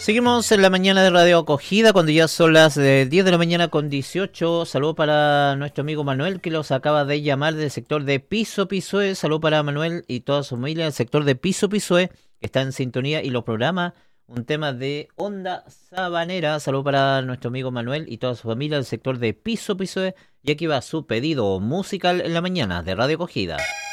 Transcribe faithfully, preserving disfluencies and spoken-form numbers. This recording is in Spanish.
Seguimos en la mañana de Radio Acogida cuando ya son las eh, diez de la mañana con dieciocho. Saludo para nuestro amigo Manuel que los acaba de llamar del sector de Piso Pisoe. Saludo para Manuel y toda su familia del sector de Piso Pisoe que está en sintonía y los programa un tema de Onda Sabanera. Saludo para nuestro amigo Manuel y toda su familia del sector de Piso Pisoe. Y aquí va su pedido musical en la mañana de Radio Acogida.